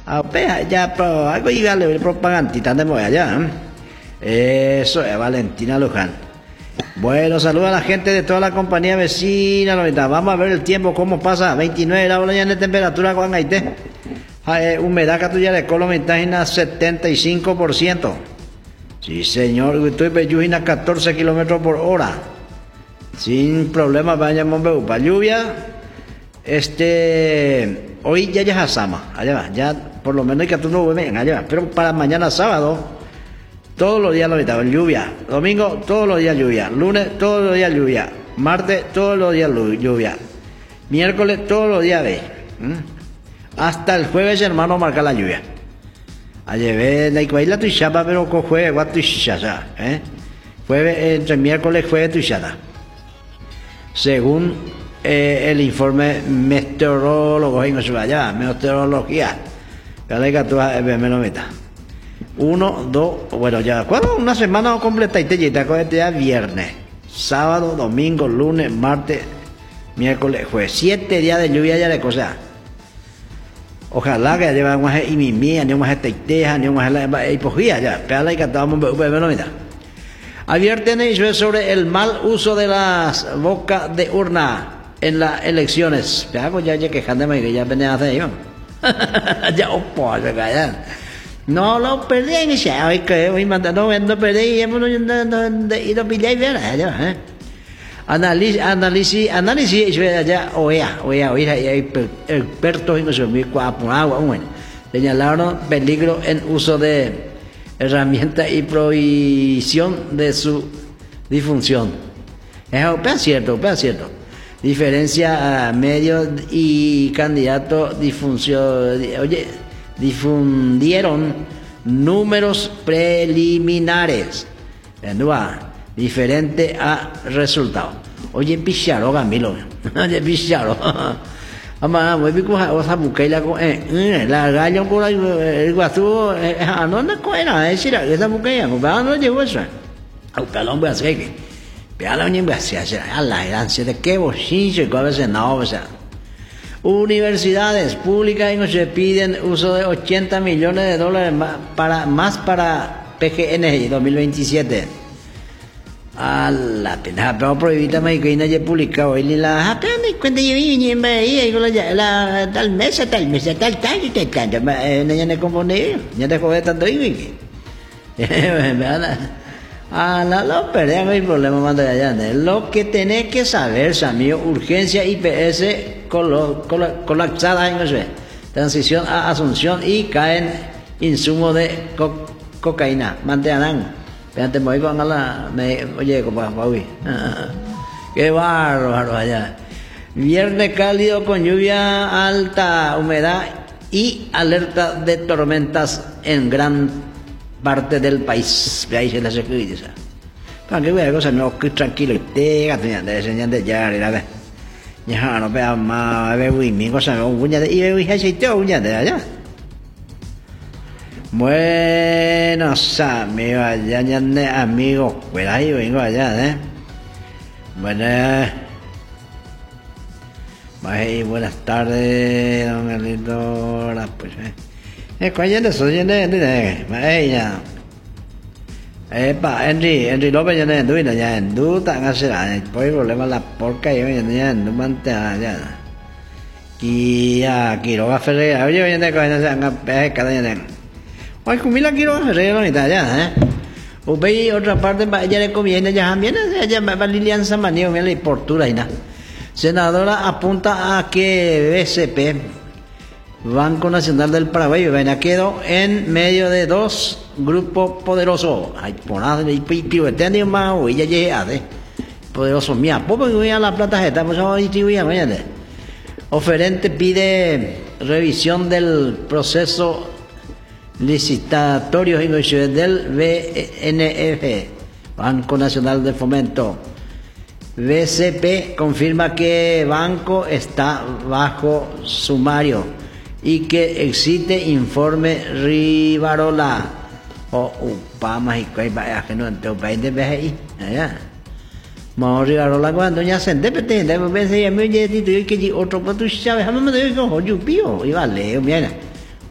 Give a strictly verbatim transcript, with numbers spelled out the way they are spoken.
Apenas ya pero algo y darle propagandita de moda allá. ¿eh? Eso es Valentina Luján. Bueno, saluda a la gente de toda la compañía vecina. Vamos a ver el tiempo, cómo pasa. veintinueve grados ya de temperatura con Haití. Eh, humedad que tuya de colo mitad setenta y cinco por ciento. Sí, señor. Estoy bellujina catorce kilómetros por hora. Sin problema, vaya para lluvia. Este. Hoy ya ya Sama. Allá va. Ya por lo menos hay que tú no ven. Allá va. Pero para mañana sábado. Todos los días lo estaba lluvia. Domingo, todos los días lluvia. Lunes, todos los días lluvia. Martes, todos los días lluvia. Miércoles, todos los días ve. ¿Mm? Hasta el jueves, hermano, marca la lluvia. Ayer ve la igual tu chapa, pero con jueves, guatu chasa. ¿Eh? Jueves, entre miércoles, jueves, tu chata. Según eh, el informe meteorólogo, en su allá, meteorología. Cada vez que tú me lo metas. Uno, dos, bueno, ya, ¿cuándo? Una semana completa y te llega con este día viernes, sábado, domingo, lunes, martes, miércoles, jueves. Siete días de lluvia ya de cosas. Ojalá que lleven más y mi mía, ni más teiteja, ni más la hipogía ya. Pero la que estábamos viendo, mira. Advierten ellos sobre el mal uso de las bocas de urna en las elecciones. Pero ya ya quejándome que ya venía a hacer yo. Ya, opo, se callan. No lo perdí en ese, hoy que hoy mandando no perdí y lo pillé bien allá, análisis análisis análisis allá oea oea oea expertos en eso mi agua bueno señalaron peligro en uso de herramientas y prohibición de su difusión. Es cierto, es cierto. Diferencia a medios y candidatos difusión, oye, difundieron números preliminares, diferente a resultados. Oye, picharo, Camilo. Oye, picharo. Ama, muy bien, o sea, busqué la la gallo por ahí, el guasu, no no coena, es decir, esa busqué, no no llevo eso. Au pelón voy a hacer que. Pero ni voy a hacer, a la herencia de qué bochinche, que a veces no, o sea. Universidades públicas y se piden uso de ochenta millones de dólares más para, más para P G N dos mil veintisiete. A la pena, pero prohibida me que no haya publicado y la apenas cuenta yo y me ahí la tal mes tal mes tal tal tal tal no ya no confundí ya te joder tanto y a la lo perdí no hay problema manda allá lo que tenés que saber amigo urgencia I P S colo, colo, colapsada en eso transición a Asunción y caen insumos de co, cocaína mantenerán. Espérate, me voy con la... Me, oye, compa, Paui. Qué bárbaro allá. Viernes cálido con lluvia alta, humedad y alerta de tormentas en gran parte del país. Ahí se las escribe. Para que vea cosas, no, que tranquilo. Y te gato, ya, de enseñar de ya, y la ve. Ya, no vea más, ve, uy, mi cosa, me uña de... Y ve, uy, ya, te uña de allá. Buenos amigos, allá, ya, amigos, pues ahí vengo allá, ¿eh? Bueno, ahí, buenas tardes, don Carlito, pues, ¿eh? Es que ya soy, ya, ya, ya, ya. Epa, Henry, Henry López, ya, ya, ya, ya, tú, tan así, por el problema, la porca, ya, ya, ya, no mantén, ya. Y ya, Quiroga Ferreira, oye, ya, ya, ya, ya, cada ya, hoy comí la quiero hacer la mitad ya, ¿eh? O ve otra parte, ella le conviene ya también, ella va Lilian Samanio, mira la portura y nada. Senadora apunta a que B C P, Banco Nacional del Paraguay, ven quedó en medio de dos grupos poderosos. Ay, por nada, y pibeteando más, o ella llega, ¿eh? Poderoso, mía, poco que voy a la plata, estamos a distribuir, mañana. Oferente pide revisión del proceso licitatorios del B N F, Banco Nacional de Fomento. B C P confirma que banco está bajo sumario y que existe informe Rivarola o Upama y que que no te país de B G I allá. Mo Rivarola cuando ya se depende de B C I me dice que otro pues tú sabes, a mí me dijo yo pío y vale, mira.